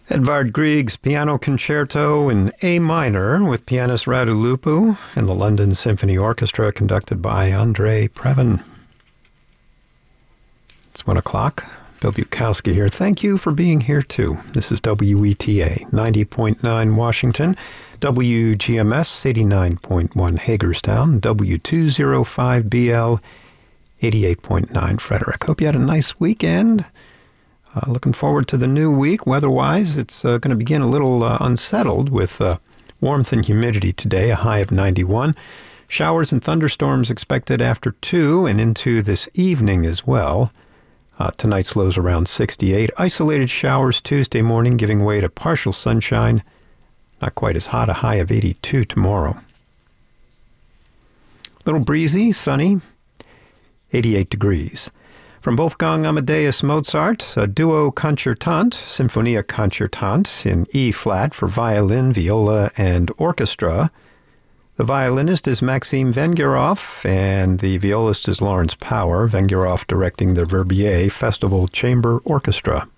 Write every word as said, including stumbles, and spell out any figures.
Edvard Grieg's Piano Concerto in A minor with pianist Radu Lupu and the London Symphony Orchestra conducted by Andrei Previn. It's one o'clock. Bill Bukowski here. Thank you for being here, too. This is W E T A, ninety point nine Washington, W G M S, eighty-nine point one Hagerstown, W two oh five B L, eighty-eight point nine Frederick. Hope you had a nice weekend. Uh, looking forward to the new week. Weather-wise, it's uh, going to begin a little uh, unsettled with uh, warmth and humidity today, a high of ninety-one. Showers and thunderstorms expected after two and into this evening as well. Uh, tonight's lows around sixty-eight. Isolated showers Tuesday morning, giving way to partial sunshine. Not quite as hot, a high of eighty-two tomorrow. Little breezy, sunny, eighty-eight degrees. From Wolfgang Amadeus Mozart, a duo concertant, Sinfonia Concertante in E-flat for violin, viola, and orchestra. The violinist is Maxim Vengerov, and the violist is Lawrence Power, Vengerov directing the Verbier Festival Chamber Orchestra.